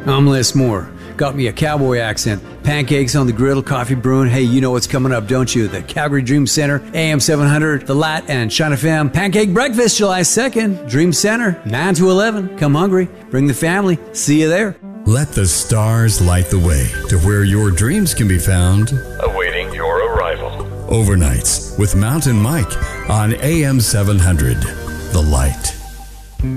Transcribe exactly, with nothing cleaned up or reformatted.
I'm Les Moore. Got me a cowboy accent. Pancakes on the griddle, coffee brewing. Hey, you know what's coming up, don't you? The Calgary Dream Center, A M seven hundred, The Lat, and Shine F M. Pancake Breakfast, July second. Dream Center, nine to eleven. Come hungry. Bring the family. See you there. Let the stars light the way to where your dreams can be found. Awaiting your arrival. Overnights with Mountain Mike on A M seven hundred, The Light.